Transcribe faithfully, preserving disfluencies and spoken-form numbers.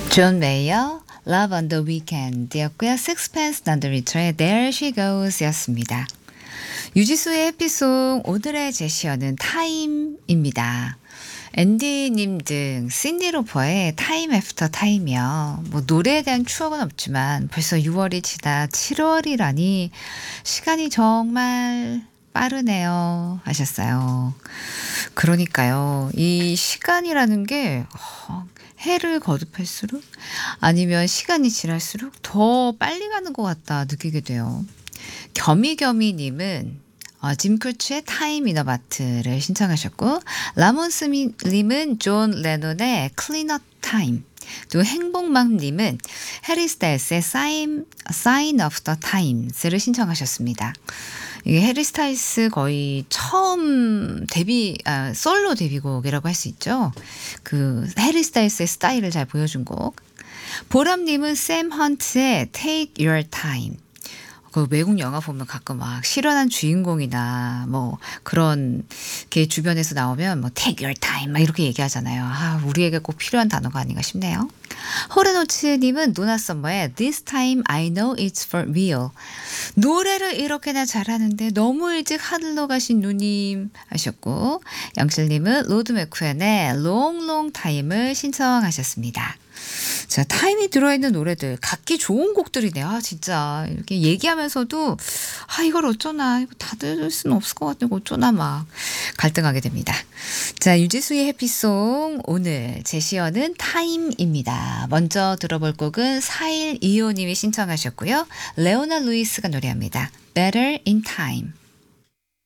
존 메이어, Love on the Weekend 였고요. Sixpence None the Richer의 There She Goes 였습니다. 유지수의 해피송 오늘의 제시어는 타임입니다. 앤디님 등 신디 로퍼의 타임 애프터 타임이요. 뭐 노래에 대한 추억은 없지만 벌써 유월이 지나 칠월이라니 시간이 정말 빠르네요 하셨어요. 그러니까요. 이 시간이라는 게 어, 해를 거듭할수록 아니면 시간이 지날수록 더 빨리 가는 것 같다 느끼게 돼요. 겸이겸이님은 어, 짐 크루츠의 타임 이너 마트를 신청하셨고 라몬스님은 존 레논의 클린업 타임 또 행복맘님은 해리 스타일스의 Sign, Sign of the Times를 신청하셨습니다. 이게 해리 스타일스 거의 처음 데뷔 아, 솔로 데뷔곡이라고 할 수 있죠. 그 해리 스타일스의 스타일을 잘 보여준 곡. 보람님은 샘 헌트의 Take Your Time. 그 외국 영화 보면 가끔 막 실현한 주인공이나 뭐 그런 게 주변에서 나오면 뭐 take your time 막 이렇게 얘기하잖아요. 아, 우리에게 꼭 필요한 단어가 아닌가 싶네요. 호레노츠님은 노나 썸머의 This time I know it's for real. 노래를 이렇게나 잘하는데 너무 일찍 하늘로 가신 누님 하셨고 영실님은 로드 맥쿠엔의 Long Long Time을 신청하셨습니다. 자, 타임이 들어있는 노래들 각기 좋은 곡들이네요. 아, 진짜 이렇게 얘기하면서도 아 이걸 어쩌나 이거 다 들을 수는 없을 것 같고 어쩌나 막 갈등하게 됩니다. 자, 유지수의 해피송 오늘 제시어는 타임입니다. 먼저 들어볼 곡은 사일이오님이 신청하셨고요. 레오나 루이스가 노래합니다. Better in Time.